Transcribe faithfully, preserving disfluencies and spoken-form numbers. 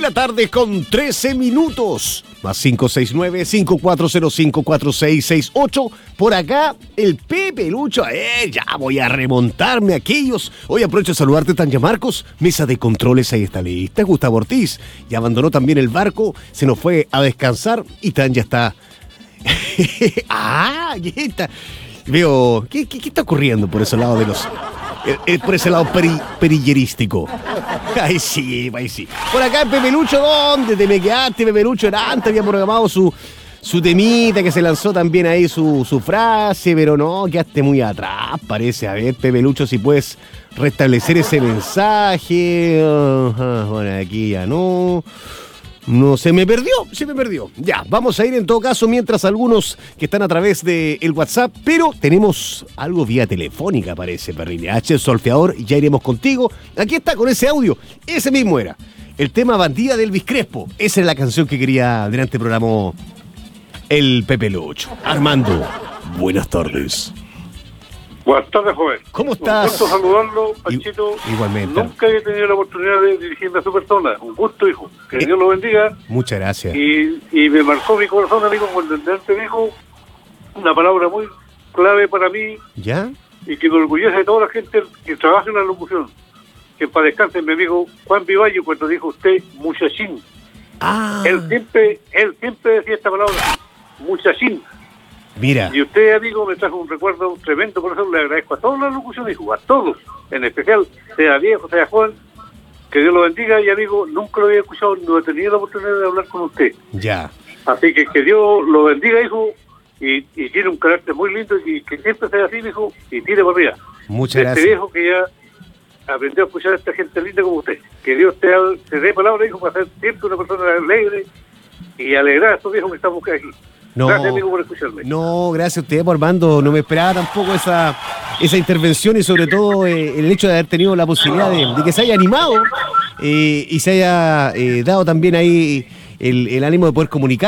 la tarde con trece minutos. Más cinco seis nueve, cinco cuatro cero cinco, cuatro seis seis ocho. Por acá, el Pepe Lucho. Eh, ya voy a remontarme a aquellos. Hoy aprovecho de saludarte, Tanya Marcos. Mesa de controles, ahí está lista. Gustavo Ortiz. Ya abandonó también el barco. Se nos fue a descansar. Y Tanya está... ah, ya está. Veo... ¿Qué, qué, qué está ocurriendo por ese lado de los... Eh, eh, por ese lado peri, perillerístico? Ay, sí, ay, sí. Por acá, Pepe Lucho, ¿dónde te me quedaste, Pepe Lucho? Era antes, había programado su, su temita, que se lanzó también ahí su, su frase, pero no, quedaste muy atrás, parece. A ver, Pepe Lucho, si puedes restablecer ese mensaje. Uh, bueno, aquí ya no... No, se me perdió, se me perdió. Ya, vamos a ir en todo caso mientras algunos que están a través del WhatsApp, pero tenemos algo vía telefónica, parece, Perrine. H, Solfeador, ya iremos contigo. Aquí está con ese audio, ese mismo era. El tema Bandida de Elvis Crespo. Esa es la canción que quería delante programó el Pepe Lucho. Armando, buenas tardes. Buenas tardes, joven. ¿Cómo estás? Un gusto saludarlo, Panchito. Igualmente. Nunca he tenido la oportunidad de dirigirme a su persona. Un gusto, hijo. Que eh, Dios lo bendiga. Muchas gracias. Y, y me marcó mi corazón, amigo, cuando el delante dijo una palabra muy clave para mí. ¿Ya? Y que me orgullece de toda la gente que trabaja en la locución. Que para descanse mi amigo Juan Vivallo, cuando dijo usted, muchachín. Ah. Él siempre, él siempre decía esta palabra, muchachín. Mira. Y usted, amigo, me trajo un recuerdo tremendo, por eso le agradezco a todos los locuciones, a todos, en especial, sea viejo, sea joven, que Dios lo bendiga, y amigo, nunca lo había escuchado, no he tenido la oportunidad de hablar con usted. Ya. Así que que Dios lo bendiga, hijo, y, y tiene un carácter muy lindo, y que siempre sea así, hijo, y tire por arriba. Muchas gracias. Este viejo que ya aprendió a escuchar a esta gente linda como usted. Que Dios te, te dé palabra, hijo, para ser siempre una persona alegre y alegrar a estos viejos que estamos aquí. No, gracias, amigo, por escucharme. No, gracias a usted, por Armando. No me esperaba tampoco esa, esa intervención y sobre todo eh, el hecho de haber tenido la posibilidad de, de que se haya animado eh, y se haya eh, dado también ahí el, el ánimo de poder comunicar.